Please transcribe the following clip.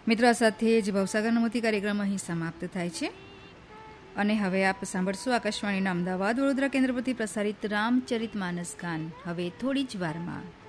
મિત્રો, આ સાથે જ ભવસાગરના મોતી કાર્યક્રમ અહીં સમાપ્ત થાય છે અને હવે આપ સાંભળશો આકાશવાણીના અમદાવાદ વડોદરા કેન્દ્ર પરથી પ્રસારિત રામચરિત માનસ ગાન હવે થોડી જ વારમાં.